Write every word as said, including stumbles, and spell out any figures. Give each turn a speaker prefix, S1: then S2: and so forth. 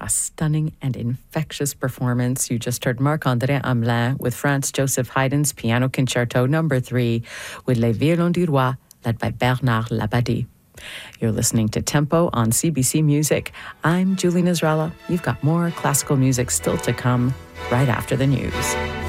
S1: A stunning and infectious performance. You just heard Marc-André Hamelin with Franz Joseph Haydn's Piano Concerto number three with Les Violons du Roi, led by Bernard Labadie. You're listening to Tempo on C B C Music. I'm Julie Nasrallah. You've got more classical music still to come right after the news.